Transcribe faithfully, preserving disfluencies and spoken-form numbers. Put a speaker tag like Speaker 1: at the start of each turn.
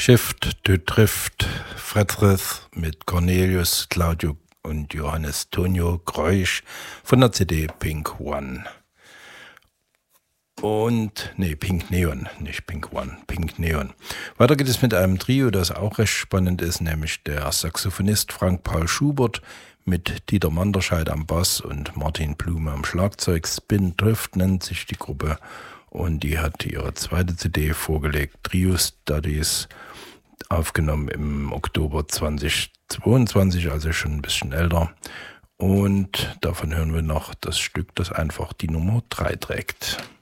Speaker 1: Shift to Drift, Fredrith mit Cornelius, Claudio und Johannes Tonio Greusch von der C D Pink One. Und, nee, Pink Neon, nicht Pink One, Pink Neon. Weiter geht es mit einem Trio, das auch recht spannend ist, nämlich der Saxophonist Frank-Paul Schubert mit Dieter Manderscheid am Bass und Martin Blume am Schlagzeug. Spin Drift nennt sich die Gruppe und die hat ihre zweite C D vorgelegt, Trio Studies, aufgenommen im Oktober zweitausendzweiundzwanzig, also schon ein bisschen älter. Und davon hören wir noch das Stück, das einfach die Nummer drei trägt.